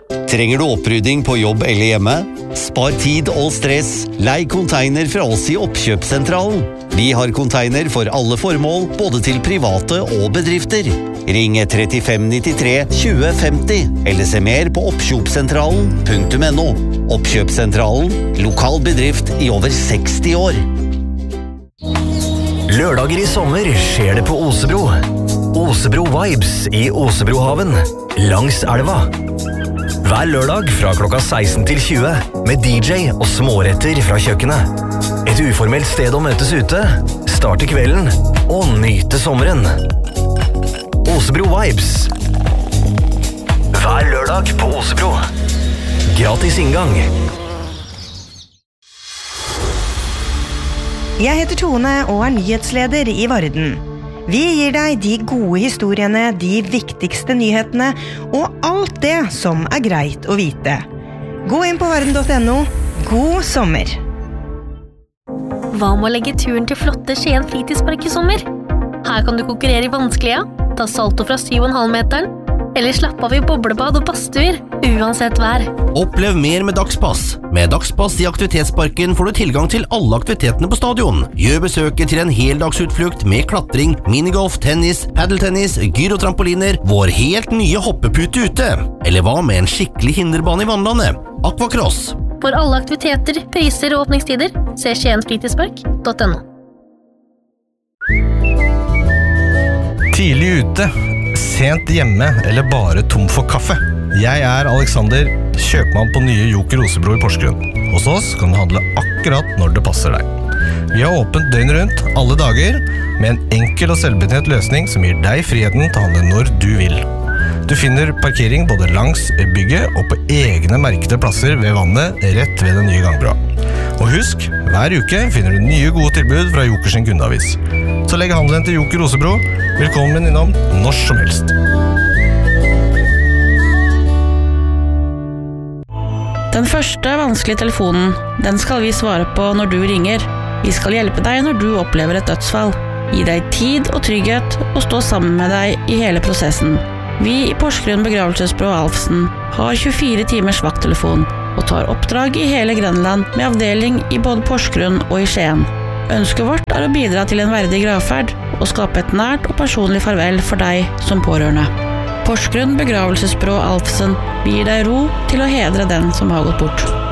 Trenger du opprydding på jobb eller hjemme? Spar tid og stress. Lei container fra oss i Oppkjøpssentralen. Vi har container for alle formål, både til private og bedrifter. Ring 3593 2050, eller se mer på oppkjøpssentralen.no. Oppkjøpssentralen, lokal bedrift i over 60 år. Lørdager i sommer skjer det på Osebro. Osebro Vibes i Osebrohaven, langs elva. Hver lørdag fra klokka 16 til 20, med DJ og småretter fra kjøkkenet. Et uformelt sted å møtes ute, starte kvelden og nyte sommeren. Osebro Vibes. Hver lørdag på Osebro. Gratis inngang. Jeg heter Tone og nyhetsleder i Varden. Vi gir deg de gode historiene, de viktigste nyhetene og alt det som greit å vite. Gå inn på varden.no. God sommer! Hva med å legge turen til flotte Skien fritidspark i sommer? Her kan du konkurrere i vanskelige, ta salto fra 7,5 meteren, eller slappe av i boblebad og badstuer, uansett vær. Opplev mer med Dagspass. Med Dagspass i aktivitetsparken får du tilgang til alle aktivitetene på stadion. Gjør besøket til en heldagsutflukt med klatring, minigolf, tennis, paddeltennis, gyrotrampoliner, vår helt nye hoppepute ute. Eller hva med en skikkelig hinderbane i vannlandet? Aquacross. For alle aktiviteter, priser og åpningstider, se skienfritidspark.no. Tidlig ute, sent hjemme eller bare tom for kaffe. Jeg Alexander, kjøpmann på nye Joker Osebro i Porsgrunn. Hos oss kan du handle akkurat når det passer deg. Vi har åpent døgn rundt, alle dager, med en enkel og selvbetjent løsning som gir deg friheten til å handle når du vil. Du finner parkering både langs bygget og på egne merkede plasser ved vannet rett ved den nye gangbroa. Og husk, hver uke finner du nye gode tilbud fra Jokers kundeavis. Så legg handelen til Joker Osebro. Velkommen innom når som helst. Den første vanskelige telefonen, den skal vi svare på når du ringer. Vi skal hjelpe deg når du opplever et dødsfall. Gi deg tid og trygghet og stå sammen med deg i hele prosessen. Vi i Porsgrunn begravelsesbyrå Alfsen har 24 timers vakttelefon og tar oppdrag i hele Grønland med avdeling i både Porsgrunn og i Skien. Ønsket vårt å bidra til en verdig gravferd og skape et nært og personlig farvel for deg som pårørende. Porsgrunn begravelsesbyrå Alfsen gir deg ro til å hedre den som har gått bort.